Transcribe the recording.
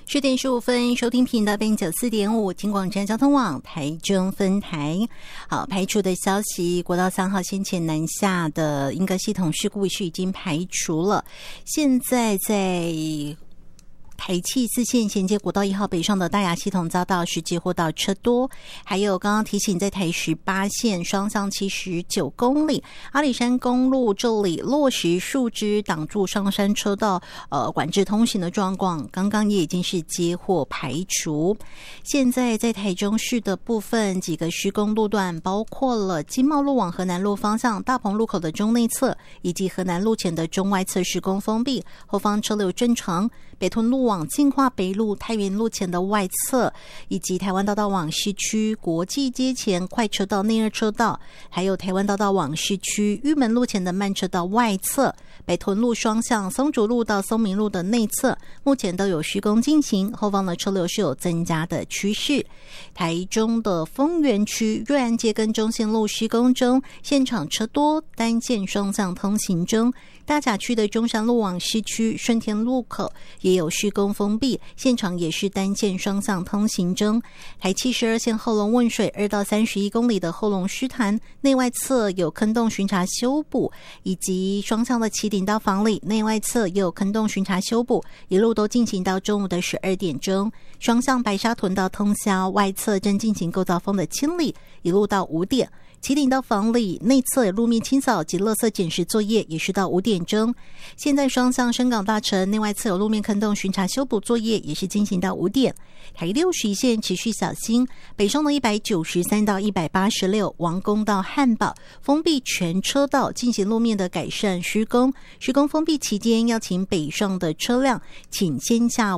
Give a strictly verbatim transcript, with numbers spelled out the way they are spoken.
十点十五分，收听频道 F M 九四点五，金广站交通网台中分台。好，排除的消息，国道三号先前南下的英歌系统事故是已经排除了，现在在台七四线衔接国道一号北上的大雅系统遭到实际或道车多，还有刚刚提醒在台十八线双向七十九公里阿里山公路这里落实树枝挡住上山车道呃管制通行的状况，刚刚也已经是接获排除。现在在台中市的部分几个施工路段，包括了金茂路往河南路方向大鹏路口的中内侧，以及河南路前的中外侧施工封闭，后方车流正常。北屯路往进化北路太原路前的外侧，以及台湾大道往市区国际街前快车道内二车道，还有台湾大道往市区玉门路前的慢车道外侧，北屯路双向松竹路到松明路的内侧目前都有施工进行，后方的车流是有增加的趋势。台中的丰原区瑞安街跟中线路施工中，现场车多，单线双向通行中。大甲区的中山路往市区顺天路口也有施工封闭，现场也是单线双向通行中。台七十二线后龙汶水二到三十一公里的后龙狮潭内外侧有坑洞巡查修补，以及双向的旗顶到房里内外侧也有坑洞巡查修补，一路都进行到中午的十二点钟。双向白沙屯到通霄外侧正进行构造风的清理，一路到五点。旗顶到房里内侧有路面清扫及垃圾捡拾作业，也是到五点钟。现在双向深港大城内外侧有路面坑洞巡查修补作业，也是进行到五点。台六十一线持续小心，北上的一百九十三到一百八十六王宫到汉堡封闭全车道进行路面的改善施工，施工封闭期间要请北上的车辆请先下